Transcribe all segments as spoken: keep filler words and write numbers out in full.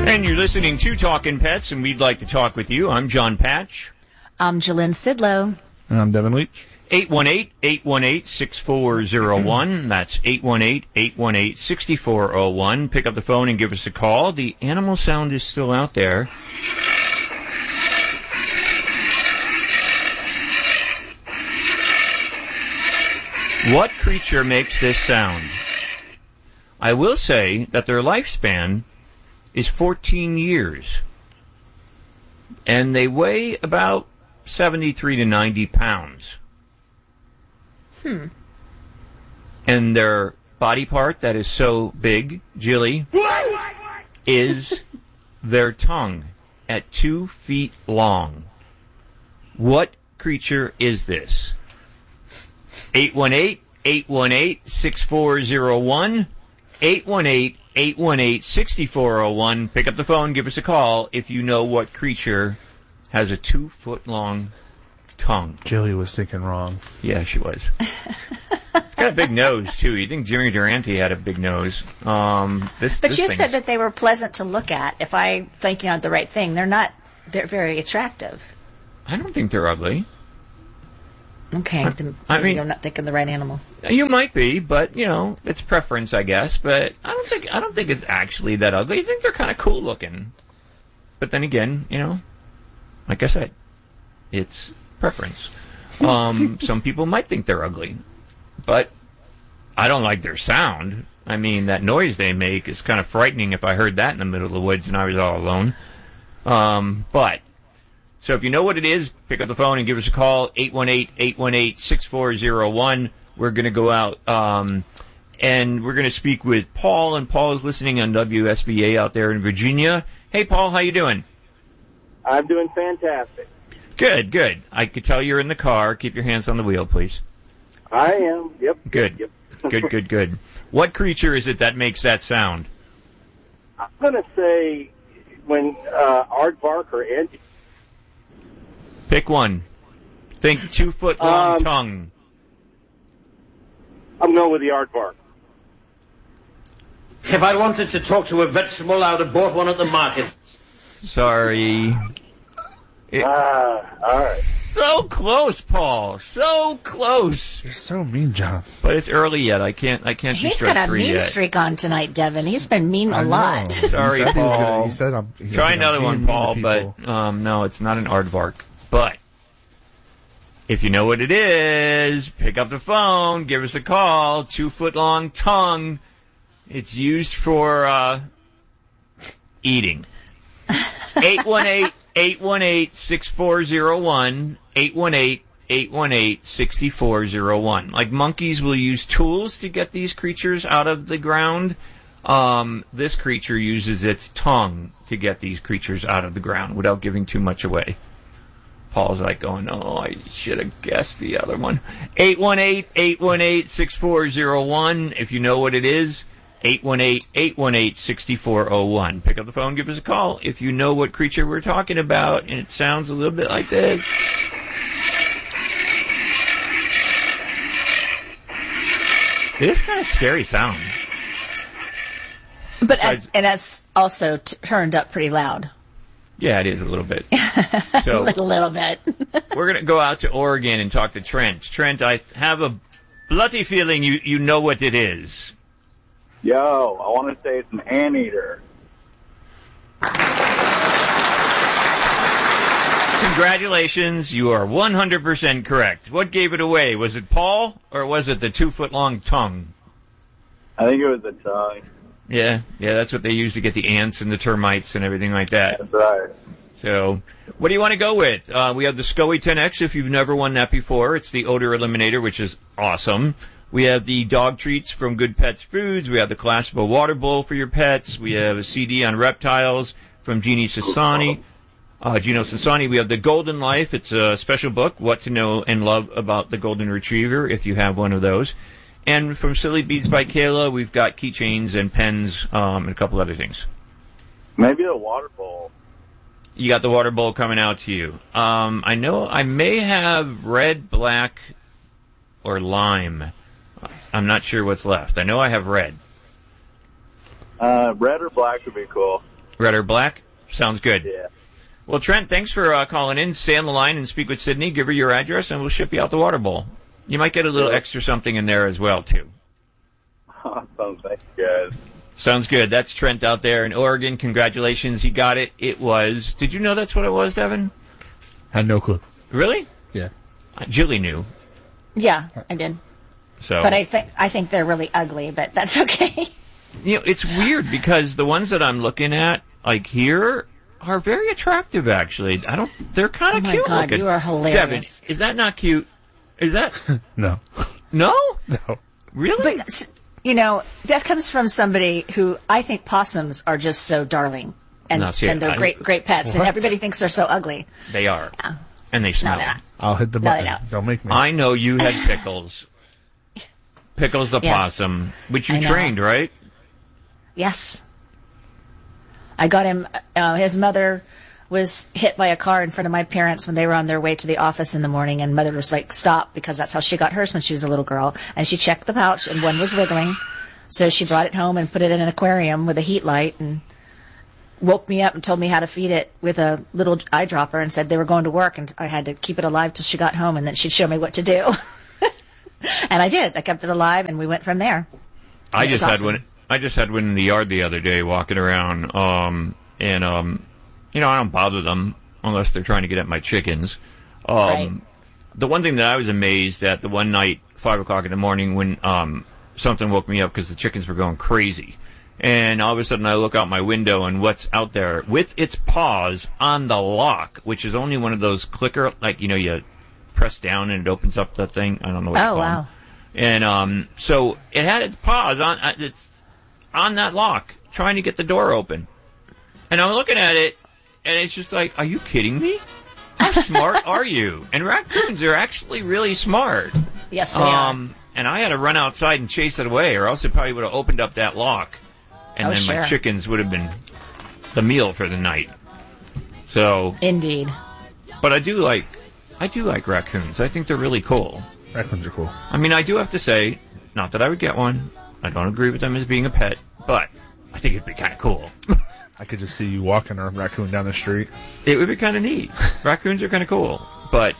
And you're listening to Talkin' Pets, and we'd like to talk with you. I'm John Patch. I'm Jalynn Sidlow. And I'm Devin Leach. eight one eight, eight one eight, six four zero one. That's eight one eight, eight one eight, six four zero one. Pick up the phone and give us a call. The animal sound is still out there. What creature makes this sound? I will say that their lifespan is fourteen years. And they weigh about seventy-three to ninety pounds. Hmm. And their body part that is so big, Jilly, is their tongue at two feet long. What creature is this? eight one eight, eight one eight, six four zero one. eight one eight, eight one eight, six four zero one. Pick up the phone, give us a call if you know what creature has a two-foot-long tongue. Jilly was thinking wrong. Yeah, she was. It's got a big nose, too. You think Jimmy Durante had a big nose. Um, this, but this you thing's... said that they were pleasant to look at. If I'm thinking of the right thing, they're not, they're very attractive. I don't think they're ugly. Okay, then I mean, you're not thinking the right animal. You might be, but you know, it's preference, I guess. But I don't think I don't think it's actually that ugly. I think they're kind of cool looking. But then again, you know, like I said, it's preference. Um, some people might think they're ugly, but I don't like their sound. I mean, that noise they make is kind of frightening. If I heard that in the middle of the woods and I was all alone, um, but. So if you know what it is, pick up the phone and give us a call, eight one eight, eight one eight, six four zero one. We're going to go out, um, and we're going to speak with Paul, and Paul is listening on W S B A out there in Virginia. Hey, Paul, how you doing? I'm doing fantastic. Good, good. I could tell you're in the car. Keep your hands on the wheel, please. I am, yep. Good, yep. good, good, good. What creature is it that makes that sound? I'm going to say when uh, aardvark or Andy. Pick one. Think two-foot-long um, tongue. I'm going with the aardvark. If I wanted to talk to a vegetable, I would have bought one at the market. Sorry. Ah, uh, all right. So close, Paul. So close. You're so mean, John. But it's early yet. I can't. I can't. He's be got a three mean yet. streak on tonight, Devin. He's been mean a I lot. Sorry, he said Paul. He, gonna, he said I'm, he Try said another I'm one, being Paul. mean to But people. um, no, it's not an aardvark. But if you know what it is, pick up the phone. Give us a call. Two foot long tongue. It's used for uh, eating. eight one eight, eight one eight, six four zero one. eight one eight, eight one eight, six four zero one. Like monkeys will use tools to get these creatures out of the ground. Um, this creature uses its tongue to get these creatures out of the ground without giving too much away. Paul's like going, oh, I should have guessed the other one. eight one eight, eight one eight, six four zero one. If you know what it is, eight one eight, eight one eight, six four zero one. Pick up the phone, give us a call if you know what creature we're talking about, and it sounds a little bit like this. It is kind of scary sound. But Besides- and that's also t- turned up pretty loud. Yeah, it is a little bit. a So little, little bit. we're going to go out to Oregon and talk to Trent. Trent, I have a bloody feeling you, you know what it is. Yo, I want to say it's an anteater. Congratulations, you are one hundred percent correct. What gave it away? Was it Paul, or was it the two-foot-long tongue? I think it was the tongue. Yeah, yeah, that's what they use to get the ants and the termites and everything like that. That's right. So, what do you want to go with? Uh, we have the SCOE ten X if you've never won that before. It's the odor eliminator, which is awesome. We have the dog treats from Good Pets Foods. We have the collapsible water bowl for your pets. We have a C D on reptiles from Jeannie Sassani. Uh, Gino Sassani. We have the Golden Life. It's a special book, What to Know and Love About the Golden Retriever, if you have one of those. And from Silly Beats by Kayla, we've got keychains and pens um, and a couple other things. Maybe the water bowl. You got the water bowl coming out to you. Um, I know I may have red, black, or lime. I'm not sure what's left. I know I have red. Uh, red or black would be cool. Red or black? Sounds good. Yeah. Well, Trent, thanks for uh, calling in. Stay on the line and speak with Sydney. Give her your address, and we'll ship you out the water bowl. You might get a little extra something in there as well, too. Awesome. Thank you, guys. Sounds good. That's Trent out there in Oregon. Congratulations. He got it. It was... Did you know that's what it was, Devin? Had no clue. Really? Yeah. Uh, Julie knew. Yeah, I did. So, But I think I think they're really ugly, but that's okay. you know, it's weird because the ones that I'm looking at, like here, are very attractive, actually. I don't... They're kind Oh of my cute God, looking. you are hilarious. Devin, is that not cute? Is that... No. No? No. Really? But, you know, that comes from somebody who I think possums are just so darling. And, No, see, and they're I- great, great pets. And What? everybody thinks they're so ugly. They are. Yeah. And they No, smell. they're not. I'll hit the No, button. they don't. Don't make me. I know you had Pickles. Pickles the Yes. possum, which you I know. trained, right? Yes. I got him, uh, his mother was hit by a car in front of my parents when they were on their way to the office in the morning, and mother was like, stop, because that's how she got hers when she was a little girl. And she checked the pouch, and one was wiggling. So she brought it home and put it in an aquarium with a heat light and woke me up and told me how to feed it with a little eyedropper and said they were going to work and I had to keep it alive till she got home and then she'd show me what to do. And I did. I kept it alive and we went from there. I It just was had awesome. one. I just had one in the yard the other day, walking around, um, and um, you know, I don't bother them unless they're trying to get at my chickens. Um, Right. The one thing that I was amazed at the one night, five o'clock in the morning, when um, something woke me up because the chickens were going crazy, and all of a sudden I look out my window and what's out there with its paws on the lock, which is only one of those clicker, like you know, you press down and it opens up the thing. I don't know what you Oh, call wow. them. And um, so it had its paws on uh, it's on that lock, trying to get the door open. And I'm looking at it, and it's just like, are you kidding me? How smart are you? And raccoons are actually really smart. Yes, they Um, and I had to run outside and chase it away, or else it probably would have opened up that lock, and Oh, then my sure. chickens would have been the meal for the night. So, are. Indeed. but I do like, I do like raccoons. I think they're really cool. Raccoons are cool. I mean, I do have to say, not that I would get one. I don't agree with them as being a pet, but I think it'd be kind of cool. I could just see you walking a raccoon down the street. It would be kind of neat. Raccoons are kind of cool, but...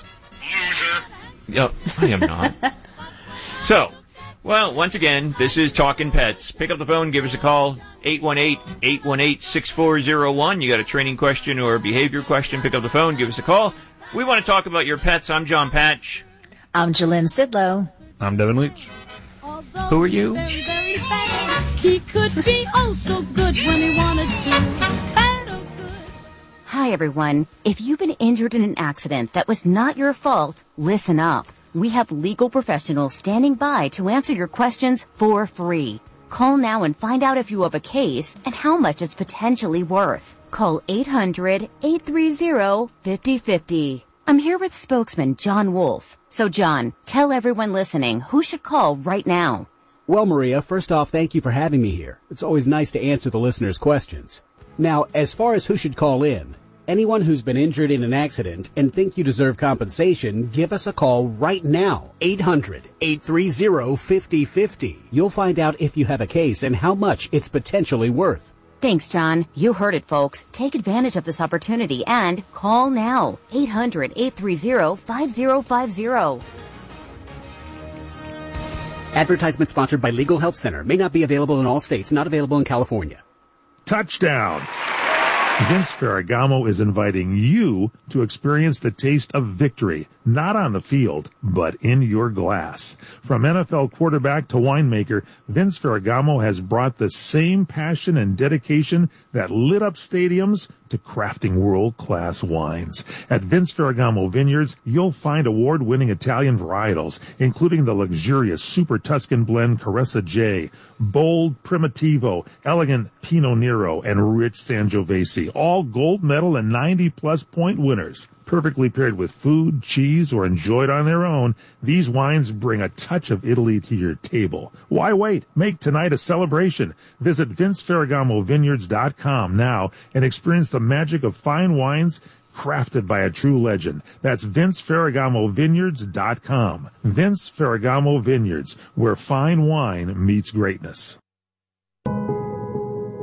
Yep, I am not. So, well, once again, this is Talkin' Pets. Pick up the phone, give us a call, eight one eight, eight one eight, six four zero one. You got a training question or a behavior question, pick up the phone, give us a call. We want to talk about your pets. I'm John Patch. I'm Jalynn Sidlow. I'm Devin Leach. Who are you? Very, very bad. He could be oh so good when he wanted to. Bad or good. Hi, everyone. If you've been injured in an accident that was not your fault, listen up. We have legal professionals standing by to answer your questions for free. Call now and find out if you have a case and how much it's potentially worth. Call eight hundred, eight three zero, five zero five zero. I'm here with spokesman John Wolf. So, John, tell everyone listening who should call right now. Well, Maria, first off, thank you for having me here. It's always nice to answer the listeners' questions. Now, as far as who should call in, anyone who's been injured in an accident and think you deserve compensation, give us a call right now. eight hundred, eight three zero, five zero five zero. You'll find out if you have a case and how much it's potentially worth. Thanks, John. You heard it, folks. Take advantage of this opportunity and call now. eight hundred, eight three zero, five zero five zero. Advertisement sponsored by Legal Help Center. May not be available in all states. Not available in California. Touchdown! Vince Ferragamo is inviting you to experience the taste of victory, not on the field, but in your glass. From N F L quarterback to winemaker, Vince Ferragamo has brought the same passion and dedication that lit up stadiums to crafting world-class wines. At Vince Ferragamo Vineyards, you'll find award-winning Italian varietals, including the luxurious Super Tuscan blend Caressa J, bold Primitivo, elegant Pinot Nero, and rich Sangiovese, all gold medal and ninety-plus point winners. Perfectly paired with food, cheese, or enjoyed on their own, these wines bring a touch of Italy to your table. Why wait? Make tonight a celebration. Visit Vince Ferragamo Vineyards dot com now and experience the magic of fine wines crafted by a true legend. That's Vince Ferragamo Vineyards dot com. Vince Ferragamo Vineyards, where fine wine meets greatness.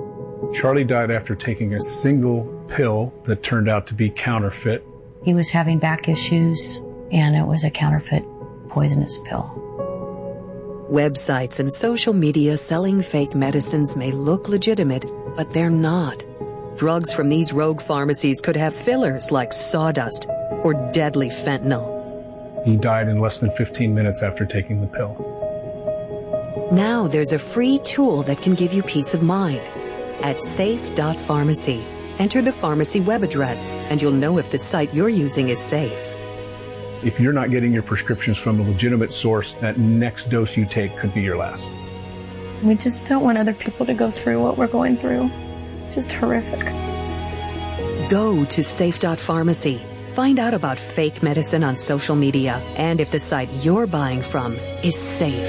Charlie died after taking a single pill that turned out to be counterfeit. He was having back issues, and it was a counterfeit poisonous pill. Websites and social media selling fake medicines may look legitimate, but they're not. Drugs from these rogue pharmacies could have fillers like sawdust or deadly fentanyl. He died in less than fifteen minutes after taking the pill. Now there's a free tool that can give you peace of mind. At safe dot pharmacy, enter the pharmacy web address, and you'll know if the site you're using is safe. If you're not getting your prescriptions from a legitimate source, that next dose you take could be your last. We just don't want other people to go through what we're going through. It's just horrific. Go to safe dot pharmacy. Find out about fake medicine on social media and if the site you're buying from is safe.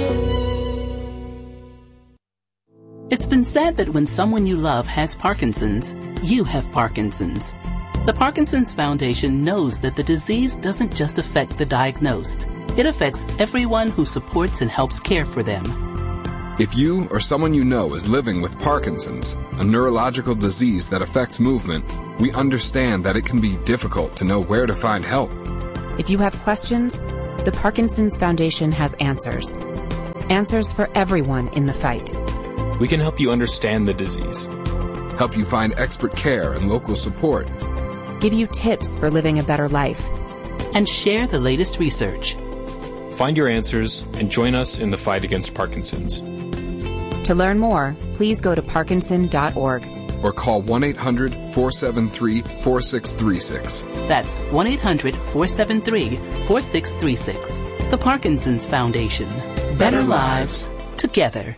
It's been said that when someone you love has Parkinson's, you have Parkinson's. The Parkinson's Foundation knows that the disease doesn't just affect the diagnosed. It affects everyone who supports and helps care for them. If you or someone you know is living with Parkinson's, a neurological disease that affects movement, we understand that it can be difficult to know where to find help. If you have questions, the Parkinson's Foundation has answers. Answers for everyone in the fight. We can help you understand the disease, help you find expert care and local support, give you tips for living a better life, and share the latest research. Find your answers and join us in the fight against Parkinson's. To learn more, please go to parkinson dot org. Or call one eight hundred, four seven three, four six three six. That's one eight hundred, four seven three, four six three six. The Parkinson's Foundation. Better lives together.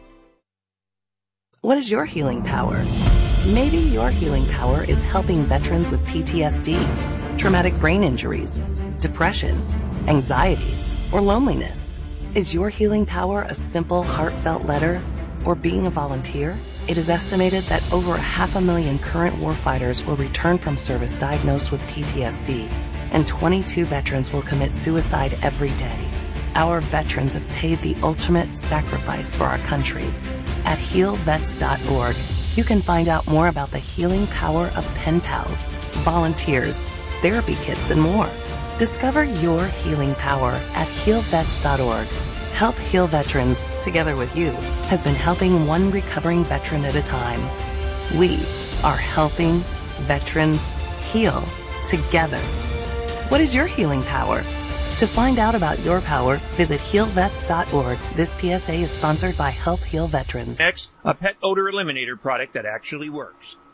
What is your healing power? Maybe your healing power is helping veterans with P T S D, traumatic brain injuries, depression, anxiety, or loneliness. Is your healing power a simple, heartfelt letter or being a volunteer? It is estimated that over a half a million current warfighters will return from service diagnosed with P T S D, and twenty-two veterans will commit suicide every day. Our veterans have paid the ultimate sacrifice for our country. At heal vets dot org, you can find out more about the healing power of pen pals, volunteers, therapy kits, and more. Discover your healing power at heal vets dot org. Help Heal Veterans, together with you, has been helping one recovering veteran at a time. We are helping veterans heal together. What is your healing power? To find out about your power, visit heal vets dot org. This P S A is sponsored by Help Heal Veterans. X, a pet odor eliminator product that actually works.